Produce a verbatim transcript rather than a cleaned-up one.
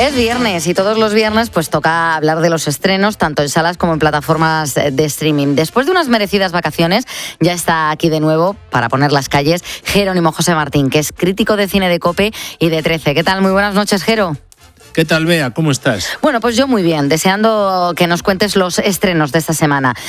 Es viernes y todos los viernes pues toca hablar de los estrenos, tanto en salas como en plataformas de streaming. Después de unas merecidas vacaciones, ya está aquí de nuevo, para poner las calles, Jerónimo José Martín, que es crítico de cine de COPE y de trece. ¿Qué tal? Muy buenas noches, Jero. ¿Qué tal, Bea? ¿Cómo estás? Bueno, pues yo muy bien, deseando que nos cuentes los estrenos de esta semana.